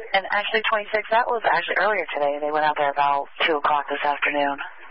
And actually, 26, that was actually earlier today. They went out there about 2 o'clock this afternoon.